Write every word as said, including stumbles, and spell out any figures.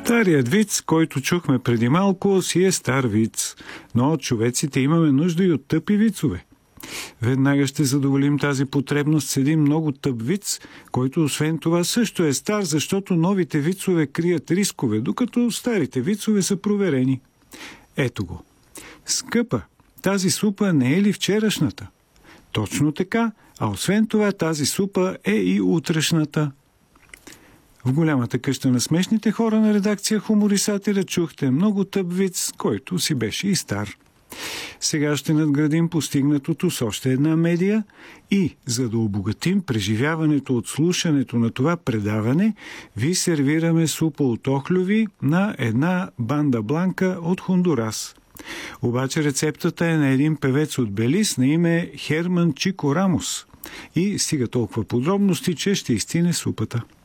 Старият виц, който чухме преди малко, си е стар виц, но човеците имаме нужда и от тъпи вицове. Веднага ще задоволим тази потребност с един много тъп виц, който освен това също е стар, защото новите вицове крият рискове, докато старите вицове са проверени. Ето го. Скъпа, тази супа не е ли вчерашната? Точно така, а освен това тази супа е и утрешната. В голямата къща на смешните хора на редакция Хумор и сатира чухте много тъп виц, който си беше и стар. Сега ще надградим постигнатото с още една медия и, за да обогатим преживяването от слушането на това предаване, ви сервираме супа от охлюви на една банда бланка от Хондурас. Обаче рецептата е на един певец от Белиз на име Херман Чико Рамос. И стига толкова подробности, че ще изтине супата.